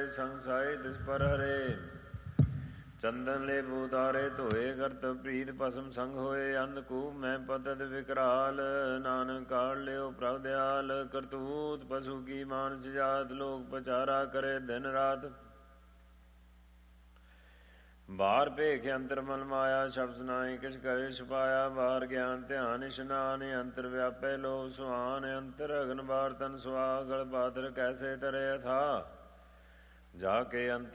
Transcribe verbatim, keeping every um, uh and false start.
ਸੰਸਾਈ ਤਿਸ ਪਰ ਹਰੇ। ਚੰਦਨ ਲੈ ਬੂਤਾਰੇ ਧੋਏ ਕਰਤ ਪ੍ਰੀਤ ਭਸਮ ਸੰਗ ਹੋਏ। ਅੰਧਕੂਪ ਮੈਂ ਪਤਤ ਵਿਕਰਾਲ ਨਾਨਕ ਕਾੜ ਲਿਓ ਪ੍ਰਭ ਦਿਆਲ। ਕਰਤੂਤ ਪਸ਼ੂ ਕੀ ਮਾਨਸ ਜਾਤ ਲੋਕ ਪਚਾਰਾ ਕਰੇ ਦਿਨ ਰਾਤ। ਬਾਹਰ ਭੇਖ ਅੰਤਰ ਮਲ ਮਾਇਆ ਸ਼ਬਦ ਨਾਹੀ ਕਿਛ ਕਰੇ ਛੁਪਾਇਆ। ਬਾਹਰ ਗਿਆਨ ਧਿਆਨ ਇਸ਼ਨਾਨ ਅੰਤਰ ਵਿਆਪੈ ਲੋਭ ਸੁਹਾਨ। ਅੰਤਰ ਅਗਨ ਬਾਰ ਤਨ ਸੁਆ ਗਲ ਬਾਦਰ ਕੈਸੇ ਤਰੇ ਅਥਾ। ਜਾ ਕੇ ਅੰਤਰ